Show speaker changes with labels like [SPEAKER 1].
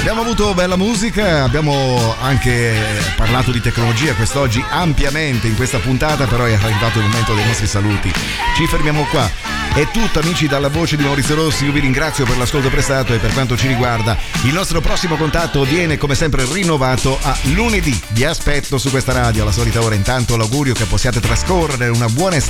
[SPEAKER 1] Abbiamo avuto bella musica, abbiamo anche parlato di tecnologia quest'oggi ampiamente in questa puntata, però è arrivato il momento dei nostri saluti. Ci fermiamo qua. È tutto, amici, dalla voce di Maurizio Rossi. Io vi ringrazio per l'ascolto prestato e per quanto ci riguarda il nostro prossimo contatto viene come sempre rinnovato a lunedì. Vi aspetto su questa radio alla solita ora. Intanto l'augurio che possiate trascorrere una buona estate